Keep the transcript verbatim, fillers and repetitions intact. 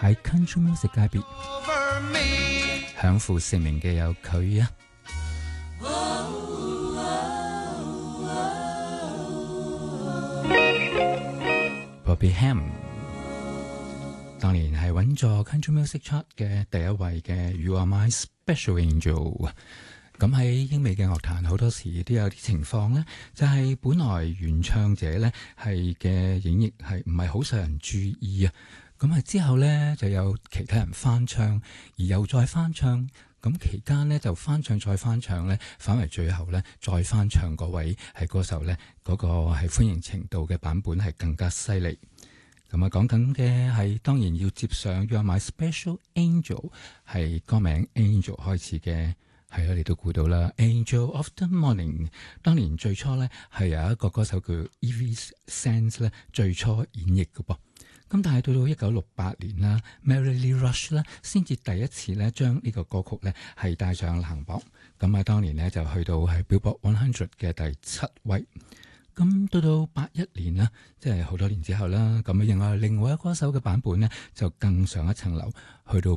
喺 Country Music 界別享負盛名嘅有佢啊。Bobby Ham 當年係穩坐 Country Music Chart 嘅第一位嘅 You Are My Special Angel。咁喺英美嘅樂壇好多時都有啲情況呢，就係、是、本來原唱者呢係嘅演繹係唔係好受人注意啊。咁啊之後呢就有其他人翻唱，而又再翻唱。咁期間呢就翻唱再翻唱呢，反為最後呢再翻唱嗰位係歌手呢，嗰、那個係歡迎程度嘅版本係更加犀利。咁啊講緊嘅係當然要接上 You Are My Special Angel 係歌名 Angel 開始嘅，係啊你都估到啦 Angel of the Morning。當年最初呢係有一個歌手叫 Evie Sands 咧最初演繹嘅噃。咁但係到到一九六八年啦 Mary Lee Rush 咧先至第一次咧將呢個歌曲咧係帶上行榜。咁啊當年咧就去到係 Billboard one hundred嘅第七位。咁到到八一年啦，即係好多年之後啦，咁另外另外一個歌手嘅版本咧就更上一層樓，去到